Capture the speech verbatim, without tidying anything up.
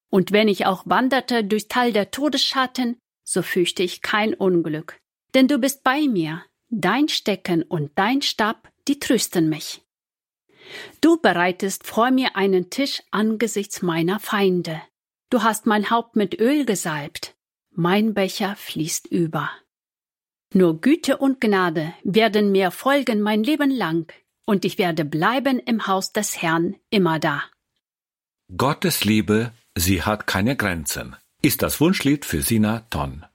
Und wenn ich auch wanderte durchs Tal der Todesschatten, so fürchte ich kein Unglück. Denn du bist bei mir, dein Stecken und dein Stab, die trösten mich. Du bereitest vor mir einen Tisch angesichts meiner Feinde. Du hast mein Haupt mit Öl gesalbt, mein Becher fließt über. Nur Güte und Gnade werden mir folgen mein Leben lang, und ich werde bleiben im Haus des Herrn immerdar. Gottes Liebe, sie hat keine Grenzen, ist das Wunschlied für Sina Ton.